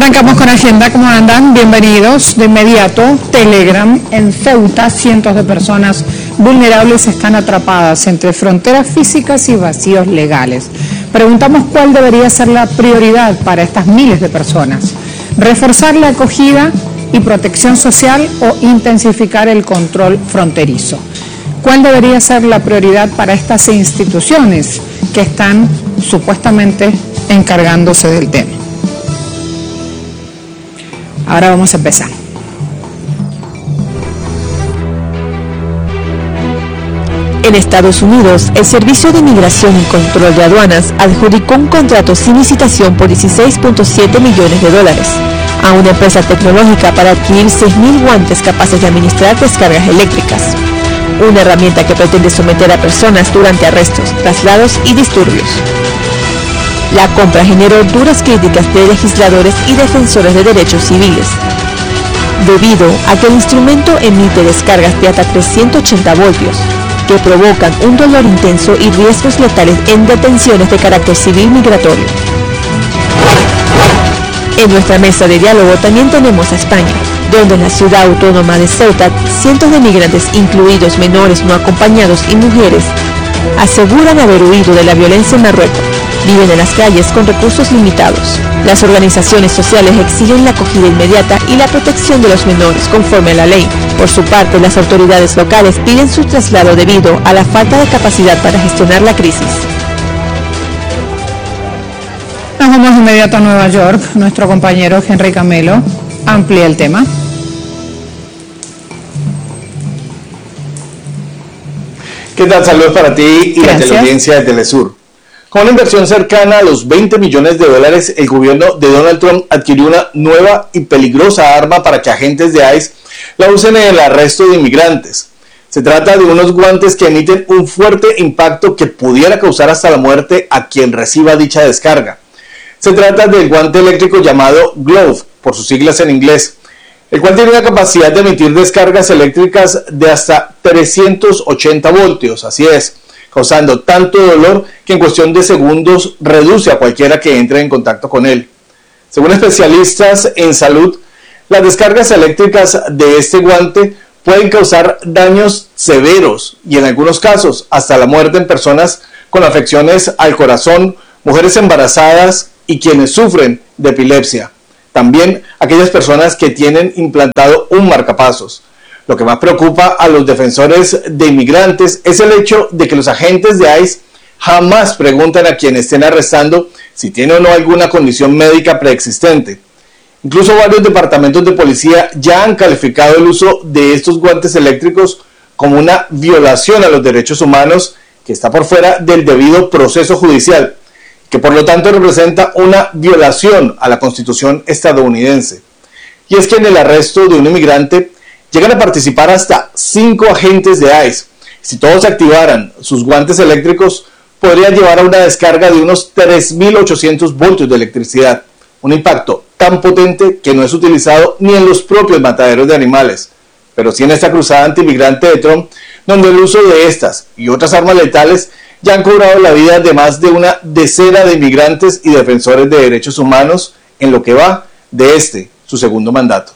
Arrancamos con agenda, ¿cómo andan? Bienvenidos. De inmediato, Telegram. En Ceuta, cientos de personas vulnerables están atrapadas entre fronteras físicas y vacíos legales. Preguntamos cuál debería ser la prioridad para estas miles de personas. ¿Reforzar la acogida y protección social o intensificar el control fronterizo? ¿Cuál debería ser la prioridad para estas instituciones que están supuestamente encargándose del tema? Ahora vamos a empezar. En Estados Unidos, el Servicio de Inmigración y Control de Aduanas adjudicó un contrato sin licitación por $16.7 millones a una empresa tecnológica para adquirir 6.000 guantes capaces de administrar descargas eléctricas, una herramienta que pretende someter a personas durante arrestos, traslados y disturbios. La compra generó duras críticas de legisladores y defensores de derechos civiles, debido a que el instrumento emite descargas de hasta 380 voltios, que provocan un dolor intenso y riesgos letales en detenciones de carácter civil migratorio. En nuestra mesa de diálogo también tenemos a España, donde en la ciudad autónoma de Ceuta, cientos de migrantes, incluidos menores no acompañados y mujeres, aseguran haber huido de la violencia en Marruecos. Viven en las calles con recursos limitados. Las organizaciones sociales exigen la acogida inmediata y la protección de los menores conforme a la ley. Por su parte, las autoridades locales piden su traslado debido a la falta de capacidad para gestionar la crisis. Nos vamos de inmediato a Nueva York. Nuestro compañero Henry Camelo amplía el tema. ¿Qué tal? Saludos para ti y la teleaudiencia de Telesur. Con una inversión cercana a los $20 millones, el gobierno de Donald Trump adquirió una nueva y peligrosa arma para que agentes de ICE la usen en el arresto de inmigrantes. Se trata de unos guantes que emiten un fuerte impacto que pudiera causar hasta la muerte a quien reciba dicha descarga. Se trata del guante eléctrico llamado Glove, por sus siglas en inglés, el cual tiene una capacidad de emitir descargas eléctricas de hasta 380 voltios, así es, causando tanto dolor que en cuestión de segundos reduce a cualquiera que entre en contacto con él. Según especialistas en salud, las descargas eléctricas de este guante pueden causar daños severos y en algunos casos hasta la muerte en personas con afecciones al corazón, mujeres embarazadas y quienes sufren de epilepsia. También aquellas personas que tienen implantado un marcapasos. Lo que más preocupa a los defensores de inmigrantes es el hecho de que los agentes de ICE jamás preguntan a quienes estén arrestando si tiene o no alguna condición médica preexistente. Incluso varios departamentos de policía ya han calificado el uso de estos guantes eléctricos como una violación a los derechos humanos que está por fuera del debido proceso judicial, que por lo tanto representa una violación a la Constitución estadounidense. Y es que en el arresto de un inmigrante llegan a participar hasta 5 agentes de ICE. Si todos activaran sus guantes eléctricos, podrían llevar a una descarga de unos 3.800 voltios de electricidad. Un impacto tan potente que no es utilizado ni en los propios mataderos de animales, pero sí en esta cruzada antimigrante de Trump, donde el uso de estas y otras armas letales ya han cobrado la vida de más de una decena de inmigrantes y defensores de derechos humanos en lo que va de su segundo mandato.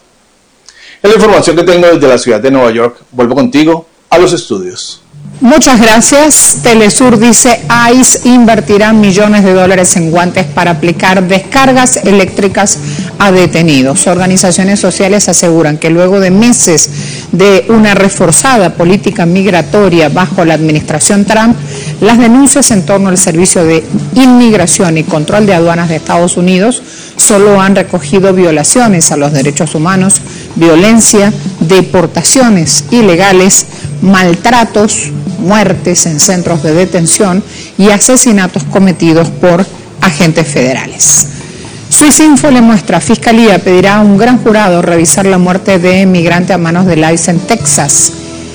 Es la información que tengo desde la ciudad de Nueva York. Vuelvo contigo a los estudios. Muchas gracias. Telesur dice ICE invertirá millones de dólares en guantes para aplicar descargas eléctricas a detenidos. Organizaciones sociales aseguran que luego de meses de una reforzada política migratoria bajo la administración Trump, las denuncias en torno al Servicio de Inmigración y Control de Aduanas de Estados Unidos solo han recogido violaciones a los derechos humanos, violencia, deportaciones ilegales, maltratos, muertes en centros de detención y asesinatos cometidos por agentes federales. Swissinfo le muestra, Fiscalía pedirá a un gran jurado revisar la muerte de inmigrante a manos del ICE en Texas.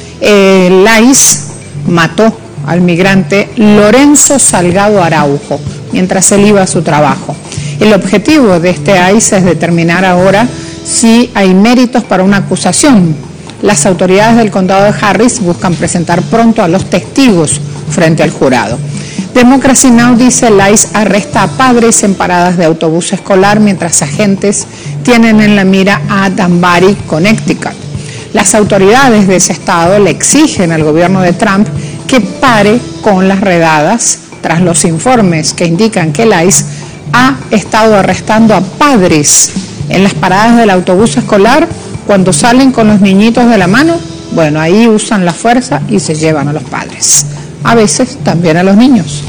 El ICE mató al migrante Lorenzo Salgado Araujo mientras él iba a su trabajo. El objetivo de este ICE es determinar ahora si hay méritos para una acusación. Las autoridades del condado de Harris buscan presentar pronto a los testigos frente al jurado. Democracy Now! Dice, el ICE arresta a padres en paradas de autobús escolar mientras agentes tienen en la mira a Danbury, Connecticut. Las autoridades de ese estado le exigen al gobierno de Trump que pare con las redadas tras los informes que indican que el ICE ha estado arrestando a padres en las paradas del autobús escolar cuando salen con los niñitos de la mano. Bueno, ahí usan la fuerza y se llevan a los padres, a veces también a los niños.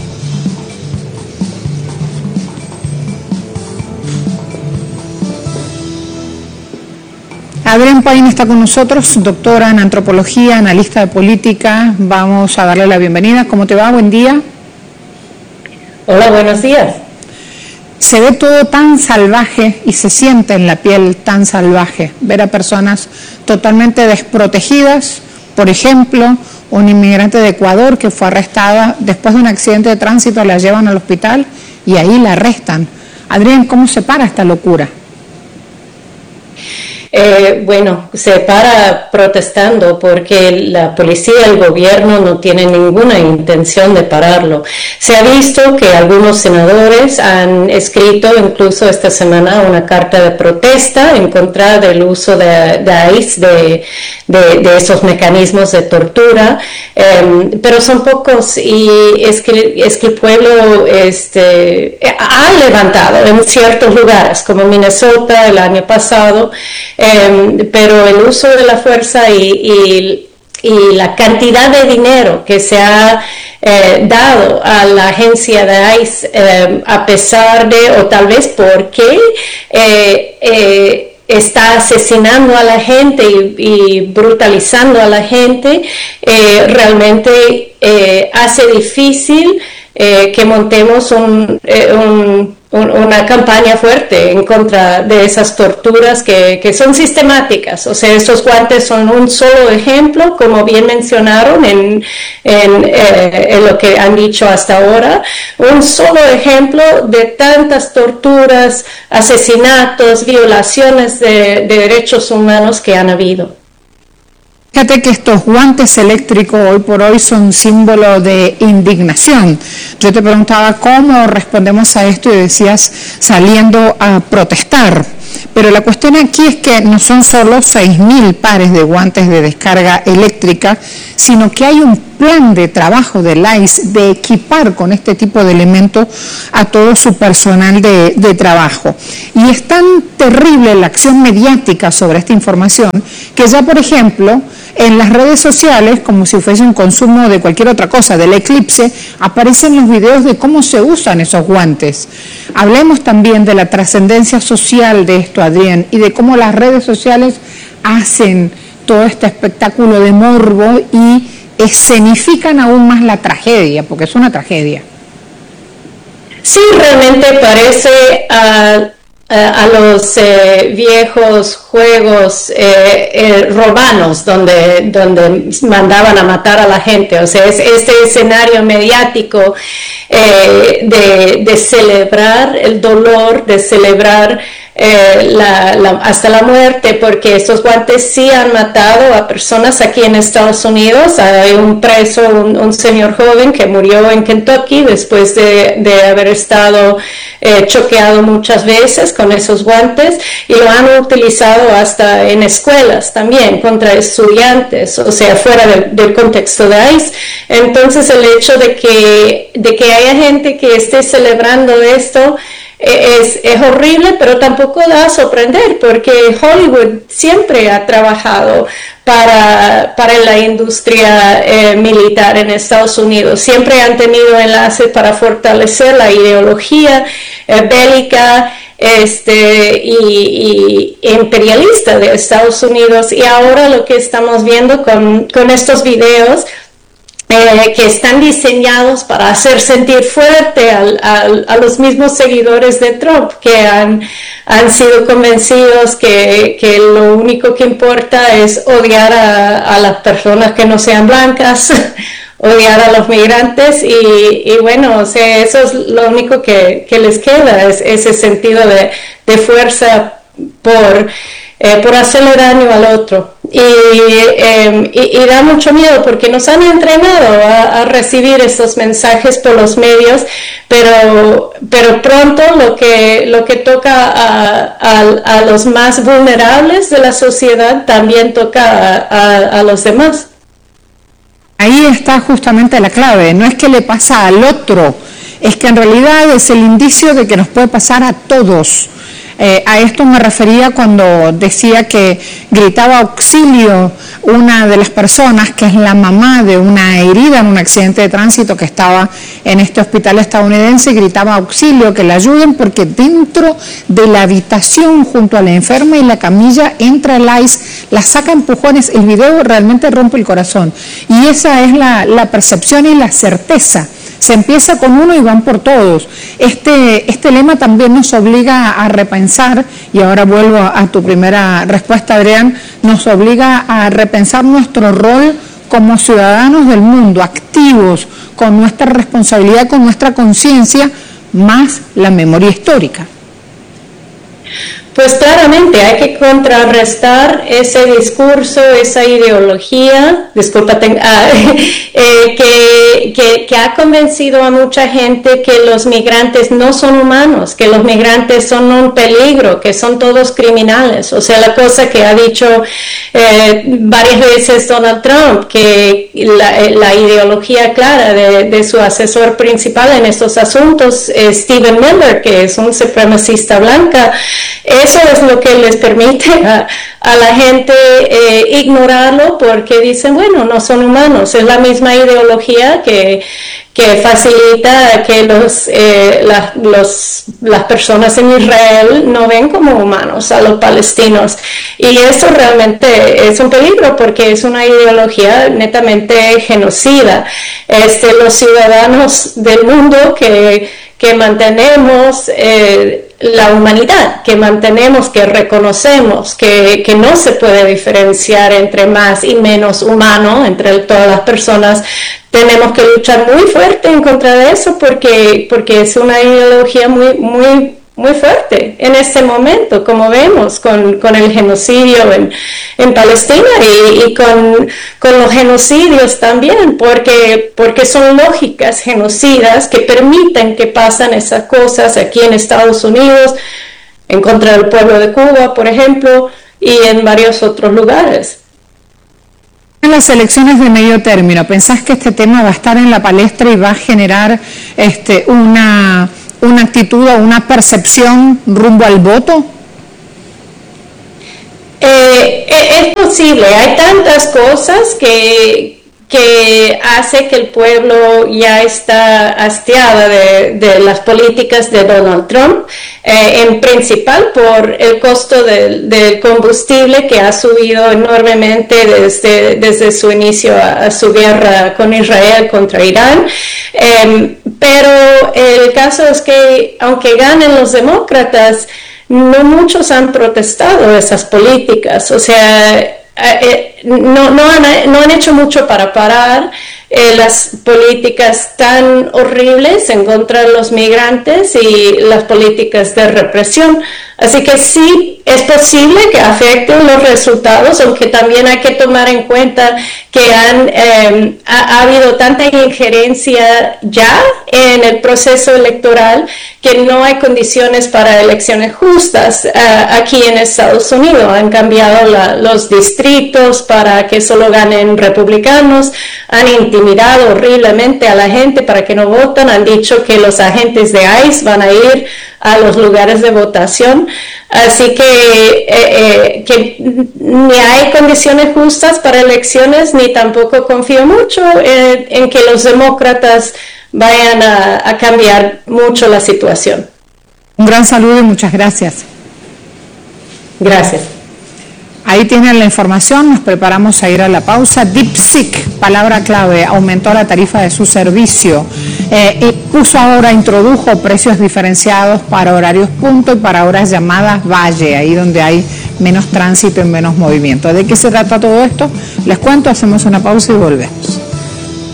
Adrienne Payne está con nosotros, doctora en antropología, analista de política. Vamos a darle la bienvenida. ¿Cómo te va? Buen día. Hola, buenos días. Se ve todo tan salvaje y se siente en la piel tan salvaje. Ver a personas totalmente desprotegidas. Por ejemplo, un inmigrante de Ecuador que fue arrestada después de un accidente de tránsito, la llevan al hospital y ahí la arrestan. Adrienne, ¿cómo se para esta locura? Bueno, se para protestando porque la policía y el gobierno no tienen ninguna intención de pararlo. Se ha visto que algunos senadores han escrito incluso esta semana una carta de protesta en contra del uso de ICE, de esos mecanismos de tortura, pero son pocos y es que el pueblo ha levantado en ciertos lugares, como Minnesota el año pasado, pero el uso de la fuerza y la cantidad de dinero que se ha dado a la agencia de ICE, a pesar de, o tal vez porque está asesinando a la gente y brutalizando a la gente, realmente hace difícil que montemos una campaña fuerte en contra de esas torturas que son sistemáticas. O sea, esos guantes son un solo ejemplo, como bien mencionaron en lo que han dicho hasta ahora, un solo ejemplo de tantas torturas, asesinatos, violaciones de derechos humanos que han habido. Fíjate que estos guantes eléctricos hoy por hoy son símbolo de indignación. Yo te preguntaba cómo respondemos a esto y decías saliendo a protestar. Pero la cuestión aquí es que no son solo 6.000 pares de guantes de descarga eléctrica, sino que hay un plan de trabajo del ICE de equipar con este tipo de elementos a todo su personal de trabajo. Y es tan terrible la acción mediática sobre esta información que ya, por ejemplo, en las redes sociales, como si fuese un consumo de cualquier otra cosa, del eclipse, aparecen los videos de cómo se usan esos guantes. Hablemos también de la trascendencia social de esto, Adrienne, y de cómo las redes sociales hacen todo este espectáculo de morbo y escenifican aún más la tragedia, porque es una tragedia. Sí, realmente parece a los viejos juegos romanos donde mandaban a matar a la gente. O sea, es este escenario mediático de celebrar el dolor, de celebrar hasta la muerte, porque estos guantes sí han matado a personas aquí en Estados Unidos. Hay un preso, un señor joven que murió en Kentucky después de haber estado choqueado muchas veces con esos guantes, y lo han utilizado hasta en escuelas también contra estudiantes, o sea, fuera del contexto de ICE. Entonces el hecho de que haya gente que esté celebrando esto es horrible, pero tampoco da a sorprender, porque Hollywood siempre ha trabajado para la industria militar en Estados Unidos. Siempre han tenido enlaces para fortalecer la ideología bélica y imperialista de Estados Unidos. Y ahora lo que estamos viendo con estos videos que están diseñados para hacer sentir fuerte a los mismos seguidores de Trump, que han sido convencidos que lo único que importa es odiar a las personas que no sean blancas, odiar a los migrantes, y bueno, o sea, eso es lo único que les queda, es ese sentido de fuerza por por hacerle daño al otro. Y da mucho miedo porque nos han entrenado a recibir esos mensajes por los medios, pero pronto lo que toca a los más vulnerables de la sociedad también toca a los demás. Ahí está justamente la clave, no es que le pasa al otro, es que en realidad es el indicio de que nos puede pasar a todos. A esto me refería cuando decía que gritaba auxilio una de las personas, que es la mamá de una herida en un accidente de tránsito que estaba en este hospital estadounidense, gritaba auxilio, que la ayuden, porque dentro de la habitación junto a la enferma y la camilla entra el ICE, la saca a empujones. El video realmente rompe el corazón y esa es la percepción y la certeza. Se empieza con uno y van por todos. Este lema también nos obliga a repensar, y ahora vuelvo a tu primera respuesta, Adrián, nos obliga a repensar nuestro rol como ciudadanos del mundo, activos, con nuestra responsabilidad, con nuestra conciencia, más la memoria histórica. Pues claramente hay que contrarrestar ese discurso, esa ideología, que ha convencido a mucha gente que los migrantes no son humanos, que los migrantes son un peligro, que son todos criminales. O sea, la cosa que ha dicho varias veces Donald Trump, que la ideología clara de su asesor principal en estos asuntos, Stephen Miller, que es un supremacista blanca. Eso es lo que les permite a la gente ignorarlo, porque dicen, bueno, no son humanos. Es la misma ideología que facilita que las personas en Israel no ven como humanos a los palestinos. Y eso realmente es un peligro porque es una ideología netamente genocida. Los ciudadanos del mundo que mantenemos la humanidad, que mantenemos, que reconocemos que no se puede diferenciar entre más y menos humano, entre todas las personas, tenemos que luchar muy fuerte en contra de eso porque es una ideología muy fuerte en este momento, como vemos con el genocidio en Palestina y con los genocidios también, porque son lógicas genocidas que permiten que pasen esas cosas aquí en Estados Unidos, en contra del pueblo de Cuba, por ejemplo, y en varios otros lugares. En las elecciones de medio término, ¿pensás que este tema va a estar en la palestra y va a generar una actitud o una percepción rumbo al voto? Es posible, hay tantas cosas que hace que el pueblo ya está hastiada de las políticas de Donald Trump, en principal por el costo del combustible que ha subido enormemente desde su inicio a su guerra con Israel contra Irán. Pero el caso es que aunque ganen los demócratas, no muchos han protestado esas políticas, o sea, no han hecho mucho para parar las políticas tan horribles en contra de los migrantes y las políticas de represión. Así que sí, es posible que afecten los resultados, aunque también hay que tomar en cuenta que ha habido tanta injerencia ya en el proceso electoral que no hay condiciones para elecciones justas aquí en Estados Unidos. Han cambiado los distritos para que solo ganen republicanos, han intimidado horriblemente a la gente para que no voten, han dicho que los agentes de ICE van a ir a los lugares de votación, así que ni hay condiciones justas para elecciones, ni tampoco confío mucho en que los demócratas vayan a cambiar mucho la situación. Un gran saludo y muchas gracias. Gracias. Ahí tienen la información, nos preparamos a ir a la pausa. DeepSeek, palabra clave, aumentó la tarifa de su servicio y introdujo precios diferenciados para horarios punto y para horas llamadas valle, ahí donde hay menos tránsito y menos movimiento. ¿De qué se trata todo esto? Les cuento, hacemos una pausa y volvemos.